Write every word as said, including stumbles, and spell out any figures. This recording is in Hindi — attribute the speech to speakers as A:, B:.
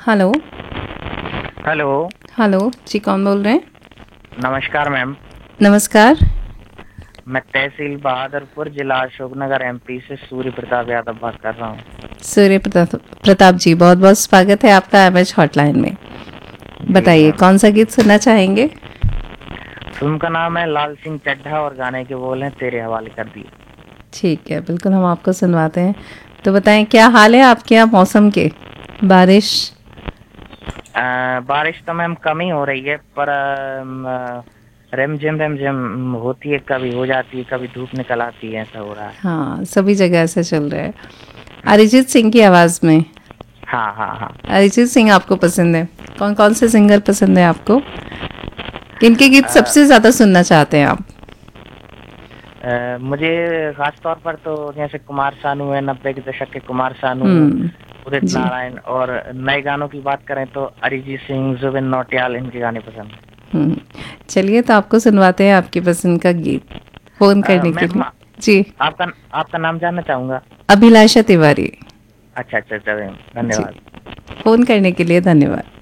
A: हेलो।
B: हेलो।
A: हेलो जी, कौन बोल रहे हैं?
B: नमस्कार मैम।
A: नमस्कार।
B: मैं तहसील बहादुरपुर, जिला अशोकनगर, एमपी से सूर्य प्रताप यादव बात कर रहा हूँ।
A: सूर्य प्रताप प्रताप जी, बहुत बहुत स्वागत है आपका एम एच हॉटलाइन में।
B: जी
A: बताइए
B: मैम।
A: कौन सा गीत सुनना चाहेंगे?
B: फिल्म का नाम है लाल सिंह चड्ढा और गाने के बोल हैं तेरे हवाले कर दिए।
A: ठीक है, बिल्कुल हम आपको सुनवाते हैं। तो बताएं क्या हाल है आपके यहाँ मौसम के? बारिश?
B: अ, बारिश तो मैम कम ही हो रही है, पर अ, रिमझिम रिमझिम होती है, कभी हो जाती है, कभी धूप निकल आती है, ऐसा हो रहा है।
A: हाँ, सभी जगह ऐसे चल रहा है।
B: हम्म,
A: अरिजीत सिंह की आवाज़ में।
B: हाँ हाँ हाँ।
A: अरिजीत सिंह आपको पसंद है? कौन कौन से सिंगर पसंद है आपको? किनके गीत
B: अ,
A: सबसे ज़्यादा सुनना चाहते हैं आप?
B: अ, मुझे खास तौर पर तो जैसे कुमार सानू है, नब्बे के दशक के कुमार सानू,
A: हम्म।
B: उदित
A: जी।
B: नारायण, और नए गानों की बात करें तो अरिजीत सिंह, जुबिन नौटियाल, इनके गाने पसंद हैं।
A: हम्म। चलिए, तो आपको सुनवाते हैं आपकी पसंद का गीत फोन
B: अ,
A: करने के
B: मैम,
A: लिए। जी।
B: आपका आपका नाम जानना चाहूंगा।
A: अभिलाषा तिवारी।
B: अच्छा अच्छा अच्छा मैम,
A: जी।
B: धन्यवाद।
A: फोन करने के लिए धन्यवाद।